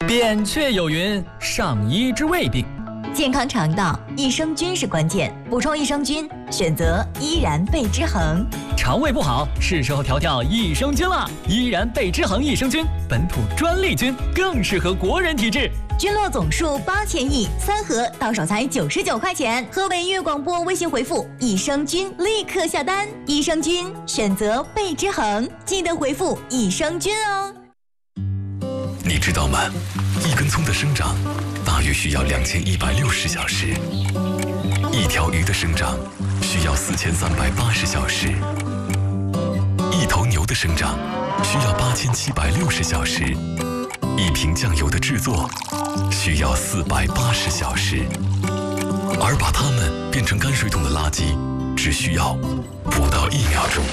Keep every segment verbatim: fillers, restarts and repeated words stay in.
扁鹊有云：上医之未病。 健康肠道，益生菌是关键。补充益生菌，选择依然贝之恒。 肠胃不好，是时候调调益生菌了。依然贝之恒益生菌，本土专利菌，更适合国人体质。 菌落总数八千亿，三盒到手才九十九块钱。河北音乐广播微信回复益生菌，立刻下单。益生菌选择贝之恒，记得回复益生菌哦。 你知道吗？一根葱的生长大约需要两千一百六十小时，一条鱼的生长需要四千三百八十小时，一头牛的生长需要八千七百六十小时，一瓶酱油的制作需要四百八十小时，而把它们变成泔水桶的垃圾只需要不到一秒钟。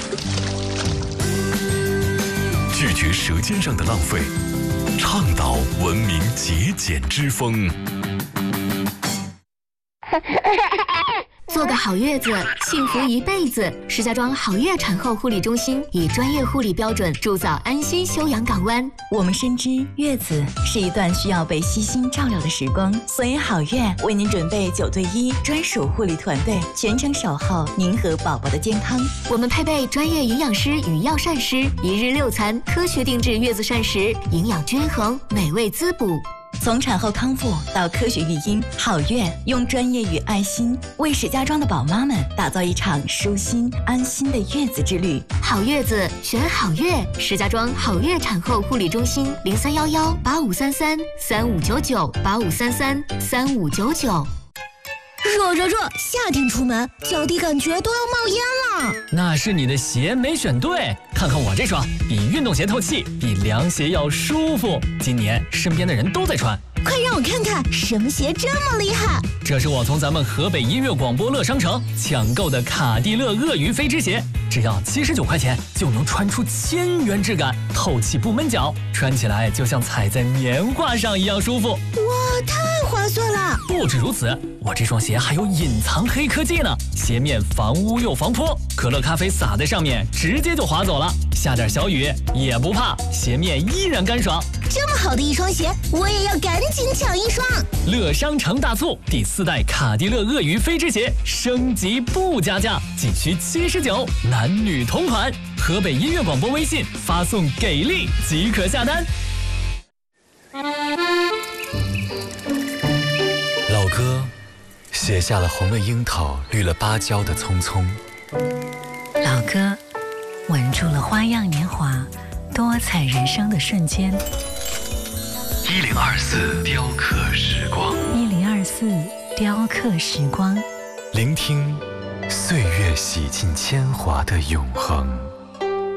拒绝舌尖上的浪费，倡导文明节俭之风。 做个好月子，幸福一辈子。石家庄好月产后护理中心以专业护理标准铸造安心休养港湾。 我们深知月子是一段需要被悉心照料的时光，所以好月为您准备九对一专属护理团队，全程守候您和宝宝的健康。 我们配备专业营养师与药膳师，一日六餐，科学定制月子膳食，营养均衡，美味滋补。 从产后康复到科学育婴，好月用专业与爱心为石家庄的宝妈们打造一场舒心安心的月子之旅。 好月子选好月，石家庄好月产后护理中心零三幺幺八五三三三五九九八五三三三五九九。 热热热！夏天出门，脚底感觉都要冒烟了。 那是你的鞋没选对，看看我这双，比运动鞋透气，比凉鞋要舒服。今年身边的人都在穿， 快让我看看什么鞋这么厉害！ 这是我从咱们河北音乐广播乐商城抢购的卡地勒鳄鱼飞织鞋，只要七十九块钱就能穿出千元质感，透气不闷脚，穿起来就像踩在棉花上一样舒服。 哇，太划算了！ 不止如此，我这双鞋还有隐藏黑科技呢，鞋面防污又防泼，可乐咖啡洒在上面直接就滑走了，下点小雨也不怕，鞋面依然干爽。 这么好的一双鞋，我也要赶紧抢一双！ 乐商城大促，第四代卡地勒鳄鱼飞织鞋升级不加价，仅需七十九，男女同款。河北音乐广播微信发送给力即可下单。 老歌写下了红了樱桃绿了芭蕉的匆匆， 老歌吻住了花样年华多彩人生的瞬间。 一零二四雕刻时光， 一零二四雕刻时光， 聆听岁月洗尽铅华的永恒。